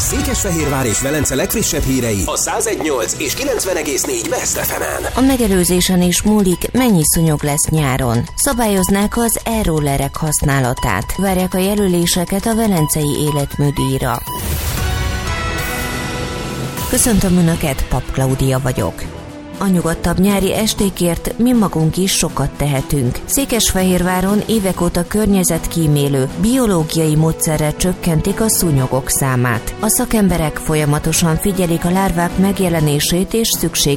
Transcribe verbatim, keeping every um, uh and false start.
Székesfehérvár és Velence legfrissebb hírei a száz egy nyolc és kilencven egész négy Best ef emen. A megelőzésen is múlik, mennyi szúnyog lesz nyáron. Szabályoznák az e-rollerek használatát. Várják a jelöléseket a Velencei Életműdíjra. Köszöntöm Önöket, Pap Klaudia vagyok. A nyugodtabb nyári estékért mi magunk is sokat tehetünk. Székesfehérváron évek óta környezetkímélő, biológiai módszerrel csökkentik a szúnyogok számát. A szakemberek folyamatosan figyelik a lárvák megjelenését és szükség